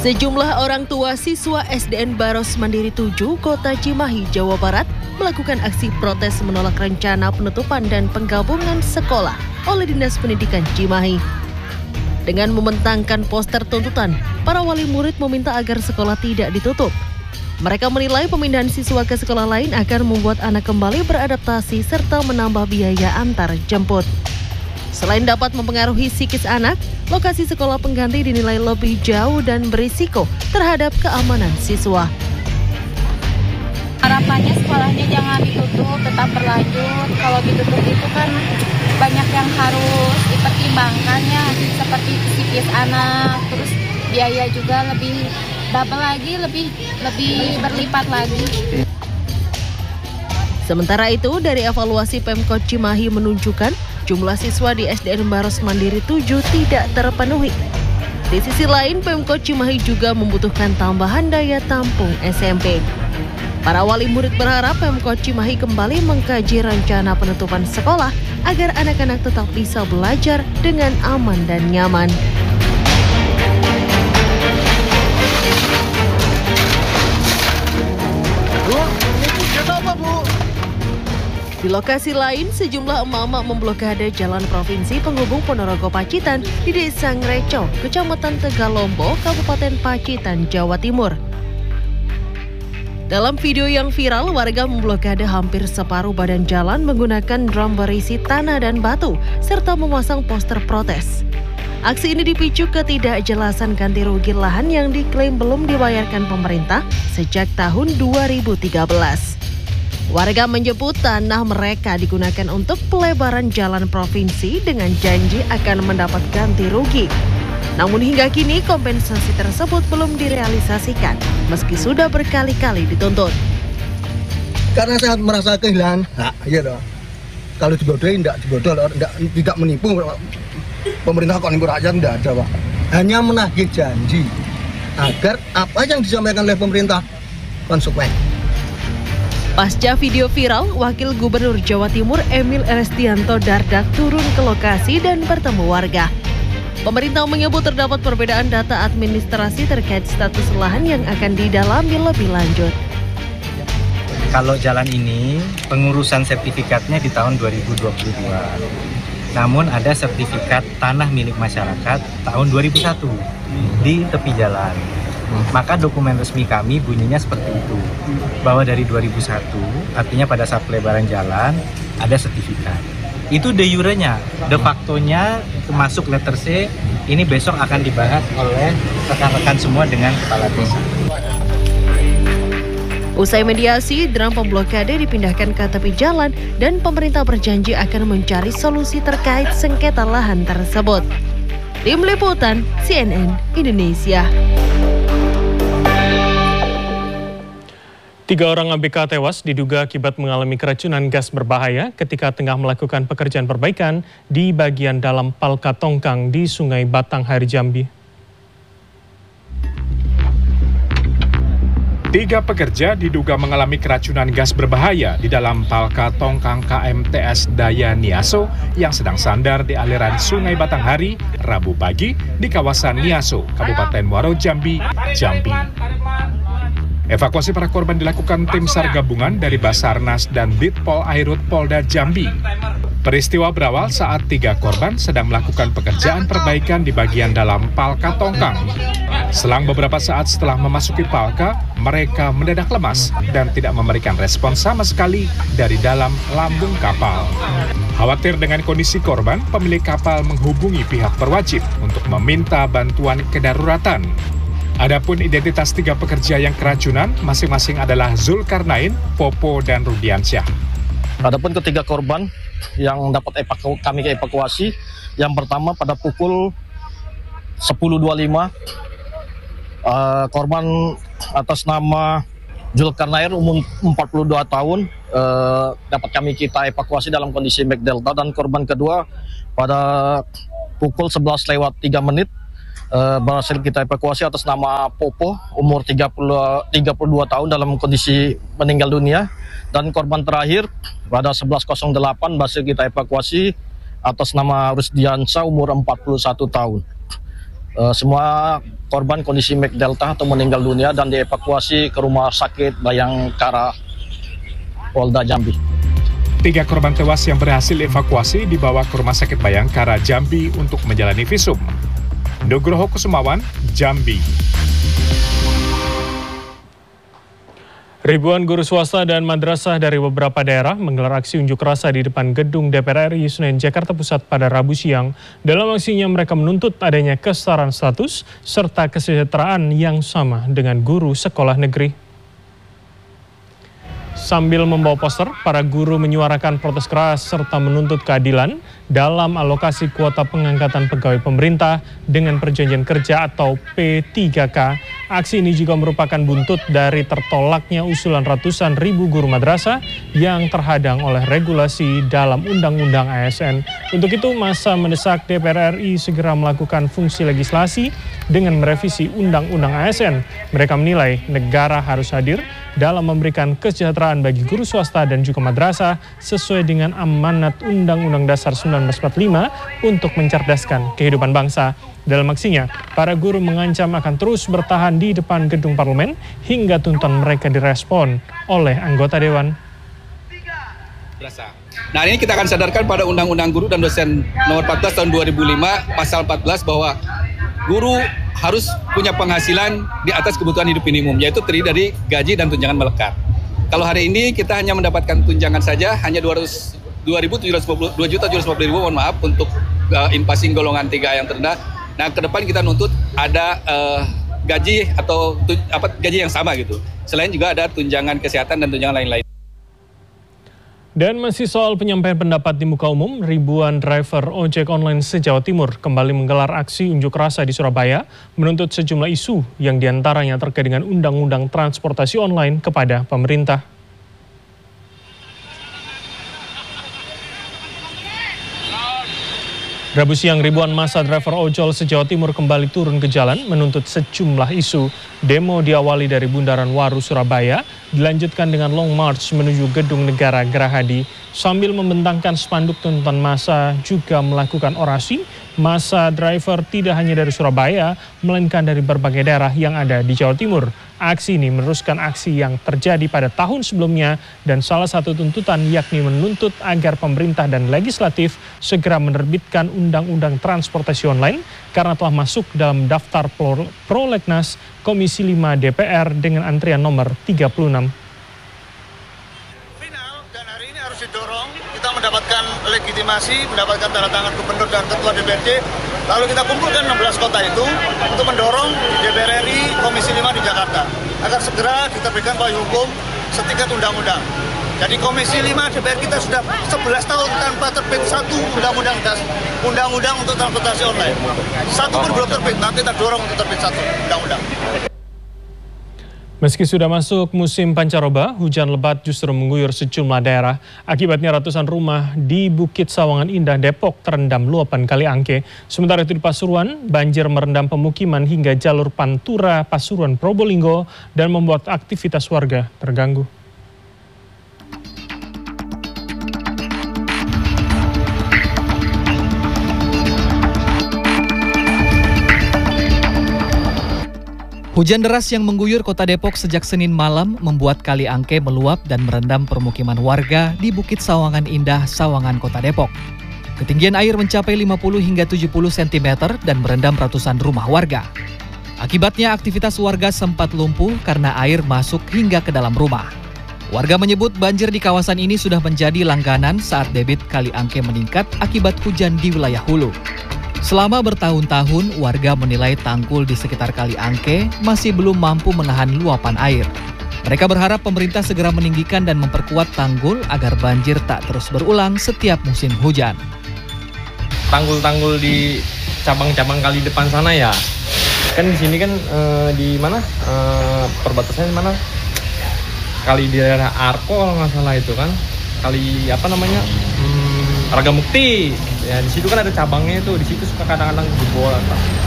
Sejumlah orang tua siswa SDN Baros Mandiri 7, Kota Cimahi, Jawa Barat melakukan aksi protes menolak rencana penutupan dan penggabungan sekolah oleh Dinas Pendidikan Cimahi. Dengan membentangkan poster tuntutan, para wali murid meminta agar sekolah tidak ditutup. Mereka menilai pemindahan siswa ke sekolah lain akan membuat anak kembali beradaptasi serta menambah biaya antar jemput. Selain dapat mempengaruhi psikis anak, lokasi sekolah pengganti dinilai lebih jauh dan berisiko terhadap keamanan siswa. Harapannya sekolahnya jangan ditutup, tetap berlanjut. Kalau ditutup itu kan banyak yang harus dipertimbangkan ya, seperti psikis anak, terus biaya juga lebih double lagi, lebih berlipat lagi. Sementara itu, dari evaluasi Pemkot Cimahi menunjukkan jumlah siswa di SDN Baros Mandiri 7 tidak terpenuhi. Di sisi lain, Pemkot Cimahi juga membutuhkan tambahan daya tampung SMP. Para wali murid berharap Pemkot Cimahi kembali mengkaji rencana penutupan sekolah agar anak-anak tetap bisa belajar dengan aman dan nyaman. Di lokasi lain, sejumlah emak-emak memblokade jalan provinsi penghubung Ponorogo Pacitan di Desa Ngreco, Kecamatan Tegalombo, Kabupaten Pacitan, Jawa Timur. Dalam video yang viral, warga memblokade hampir separuh badan jalan menggunakan drum berisi tanah dan batu, serta memasang poster protes. Aksi ini dipicu ketidakjelasan ganti rugi lahan yang diklaim belum dibayarkan pemerintah sejak tahun 2013. Warga menyebut tanah mereka digunakan untuk pelebaran jalan provinsi dengan janji akan mendapat ganti rugi. Namun hingga kini kompensasi tersebut belum direalisasikan, meski sudah berkali-kali dituntut. Karena saya merasa kehilangan hak, ya toh. Kalau dibodohi, tidak menipu. Pemerintah kok nipu rakyat, tidak ada, Pak. Hanya menagih janji agar apa yang disampaikan oleh pemerintah konsekuen. Pasca video viral, Wakil Gubernur Jawa Timur Emil Elestianto Dardak turun ke lokasi dan bertemu warga. Pemerintah menyebut terdapat perbedaan data administrasi terkait status lahan yang akan didalami lebih lanjut. Kalau jalan ini, pengurusan sertifikatnya di tahun 2022. Namun ada sertifikat tanah milik masyarakat tahun 2001 di tepi jalan. Maka dokumen resmi kami bunyinya seperti itu, bahwa dari 2001, artinya pada saat pelebaran jalan, ada sertifikat. Itu de jure-nya, de facto-nya termasuk letter C, ini besok akan dibahas oleh rekan-rekan semua dengan kepala desa. Usai mediasi, drum pemblokade dipindahkan ke tepi jalan dan pemerintah berjanji akan mencari solusi terkait sengketa lahan tersebut. Tim Liputan CNN Indonesia. 3 orang ABK tewas diduga akibat mengalami keracunan gas berbahaya ketika tengah melakukan pekerjaan perbaikan di bagian dalam Palka Tongkang di Sungai Batanghari, Jambi. 3 pekerja diduga mengalami keracunan gas berbahaya di dalam Palka Tongkang KMTS Daya Niaso yang sedang sandar di aliran Sungai Batanghari Rabu pagi di kawasan Niaso, Kabupaten Muaro Jambi, Jambi. Evakuasi para korban dilakukan tim SAR gabungan dari Basarnas dan Ditpol Airut Polda Jambi. Peristiwa berawal saat 3 korban sedang melakukan pekerjaan perbaikan di bagian dalam Palka Tongkang. Selang beberapa saat setelah memasuki Palka, mereka mendadak lemas dan tidak memberikan respon sama sekali dari dalam lambung kapal. Khawatir dengan kondisi korban, pemilik kapal menghubungi pihak berwajib untuk meminta bantuan kedaruratan. Adapun identitas 3 pekerja yang keracunan masing-masing adalah Zulkarnain, Popo, dan Rudiansyah. Adapun ketiga korban yang dapat kami evakuasi, yang pertama pada pukul 10.25, korban atas nama Zulkarnain umur 42 tahun dapat kita evakuasi dalam kondisi back delta, dan korban kedua pada pukul 11:03 berhasil kita evakuasi atas nama Popo umur 32 tahun dalam kondisi meninggal dunia, dan korban terakhir pada 11:08 berhasil kita evakuasi atas nama Rusdiansyah umur 41 tahun. Semua korban kondisi Mac Delta atau meninggal dunia dan dievakuasi ke rumah sakit Bayangkara Polda Jambi. 3 korban tewas yang berhasil evakuasi dibawa ke Rumah Sakit Bayangkara Jambi untuk menjalani visum. Nugroho Kusumawan, Jambi. Ribuan guru swasta dan madrasah dari beberapa daerah menggelar aksi unjuk rasa di depan gedung DPR RI Senen, Jakarta Pusat pada Rabu siang. Dalam aksinya mereka menuntut adanya kesetaraan status serta kesejahteraan yang sama dengan guru sekolah negeri. Sambil membawa poster, para guru menyuarakan protes keras serta menuntut keadilan dalam alokasi kuota pengangkatan pegawai pemerintah dengan perjanjian kerja atau P3K. Aksi ini juga merupakan buntut dari tertolaknya usulan ratusan ribu guru madrasah yang terhadang oleh regulasi dalam Undang-Undang ASN. Untuk itu, massa mendesak DPR RI segera melakukan fungsi legislasi dengan merevisi Undang-Undang ASN. Mereka menilai negara harus hadir dalam memberikan kesejahteraan bagi guru swasta dan juga madrasah sesuai dengan amanat Undang-Undang Dasar 1945 untuk mencerdaskan kehidupan bangsa. Dalam aksinya, para guru mengancam akan terus bertahan di depan gedung parlemen hingga tuntutan mereka direspon oleh anggota dewan. Nah, ini kita akan sadarkan pada Undang-Undang Guru dan Dosen nomor 14 tahun 2005 pasal 14 bahwa guru harus punya penghasilan di atas kebutuhan hidup minimum, yaitu terdiri dari gaji dan tunjangan melekat. Kalau hari ini kita hanya mendapatkan tunjangan saja, hanya 2.750.000, mohon maaf, untuk in-passing golongan 3 yang terendah. Nah, ke depan kita nuntut ada gaji atau gaji yang sama gitu. Selain juga ada tunjangan kesehatan dan tunjangan lain-lain. Dan masih soal penyampaian pendapat di muka umum, ribuan driver ojek online se-Jawa Timur kembali menggelar aksi unjuk rasa di Surabaya menuntut sejumlah isu yang diantaranya terkait dengan Undang-Undang Transportasi Online kepada pemerintah. Rabu siang, ribuan massa driver ojol se-Jawa Timur kembali turun ke jalan menuntut sejumlah isu. Demo diawali dari Bundaran Waru, Surabaya, dilanjutkan dengan long march menuju Gedung Negara Gerahadi. Sambil membentangkan spanduk tuntutan massa juga melakukan orasi. Massa driver tidak hanya dari Surabaya, melainkan dari berbagai daerah yang ada di Jawa Timur. Aksi ini meneruskan aksi yang terjadi pada tahun sebelumnya dan salah satu tuntutan yakni menuntut agar pemerintah dan legislatif segera menerbitkan Undang-Undang Transportasi Online karena telah masuk dalam daftar prolegnas Komisi 5 DPR dengan antrian nomor 36. Didorong, kita mendapatkan legitimasi, mendapatkan tanda tangan gubernur dan ketua DPRD. Lalu kita kumpulkan 16 kota itu untuk mendorong DPR RI Komisi 5 di Jakarta agar segera diterbitkan payung hukum setingkat undang-undang. Jadi Komisi 5 DPR kita sudah 11 tahun tanpa terbit satu undang-undang untuk transportasi online. Satu pun belum terbit, nanti kita dorong untuk terbit satu undang-undang. Meski sudah masuk musim pancaroba, hujan lebat justru mengguyur sejumlah daerah. Akibatnya ratusan rumah di Bukit Sawangan Indah, Depok terendam luapan Kali Angke. Sementara itu di Pasuruan, banjir merendam pemukiman hingga jalur Pantura Pasuruan Probolinggo dan membuat aktivitas warga terganggu. Hujan deras yang mengguyur kota Depok sejak Senin malam membuat Kali Angke meluap dan merendam permukiman warga di Bukit Sawangan Indah, Sawangan, Kota Depok. Ketinggian air mencapai 50 hingga 70 cm dan merendam ratusan rumah warga. Akibatnya aktivitas warga sempat lumpuh karena air masuk hingga ke dalam rumah. Warga menyebut banjir di kawasan ini sudah menjadi langganan saat debit Kali Angke meningkat akibat hujan di wilayah hulu. Selama bertahun-tahun, warga menilai tanggul di sekitar Kali Angke masih belum mampu menahan luapan air. Mereka berharap pemerintah segera meninggikan dan memperkuat tanggul agar banjir tak terus berulang setiap musim hujan. Tanggul-tanggul di cabang-cabang kali depan sana ya, kan di sini kan di mana perbatasannya di mana? Kali di daerah Arko kalau nggak salah itu kan, kali apa namanya? Ragamukti. Ya di situ kan ada cabangnya itu, di situ suka kadang-kadang jebol.